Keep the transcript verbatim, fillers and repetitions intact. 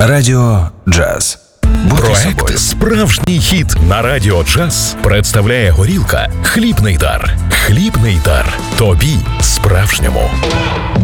Радіо Джаз. Будьте Проект собою. «Справжній хіт» на Радіо Джаз представляє горілка «Хлібний дар». Хлібний дар. Тобі справжньому.